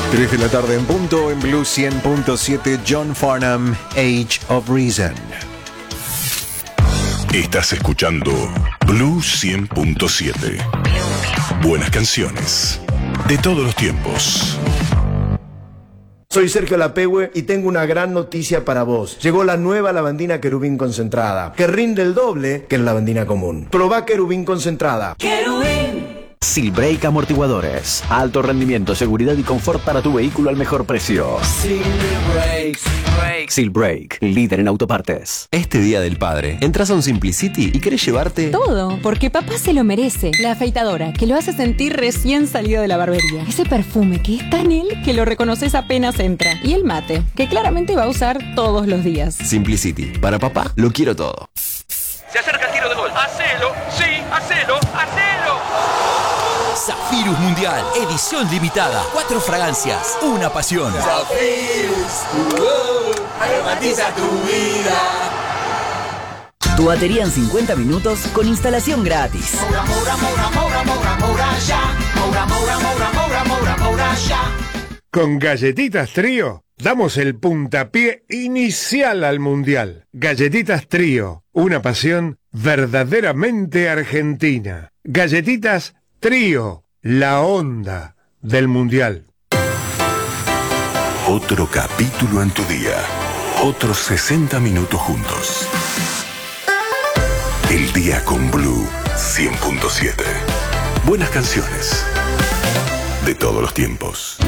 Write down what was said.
3 de la tarde en punto, en Blue 100.7, John Farnham, Age of Reason. Estás escuchando Blue 100.7. Buenas canciones de todos los tiempos. Soy Sergio Lapehue y tengo una gran noticia para vos. Llegó la nueva lavandina Querubín concentrada, que rinde el doble que la lavandina común. Probá Querubín concentrada. Querubín. Silbrake Amortiguadores. Alto rendimiento, seguridad y confort para tu vehículo al mejor precio. Silbrake, líder en autopartes. Este Día del Padre, entras a un Simplicity y querés llevarte todo, porque papá se lo merece. La afeitadora, que lo hace sentir recién salido de la barbería. Ese perfume que es tan él que lo reconoces apenas entra. Y el mate, que claramente va a usar todos los días. Simplicity. Para papá, lo quiero todo. Se acerca el tiro de gol. ¡Hacelo! ¡Sí! ¡Hacelo! ¡Hacelo! Zafirus Mundial, edición limitada. 4 fragancias, una pasión. Zafirus, aromatiza tu vida. Tu batería en 50 minutos con instalación gratis. Con Galletitas Trío damos el puntapié inicial al Mundial. Galletitas Trío, una pasión verdaderamente argentina. Galletitas Trío, la onda del Mundial. Otro capítulo en tu día. Otros 60 minutos juntos. El día con Blue 100.7. Buenas canciones de todos los tiempos.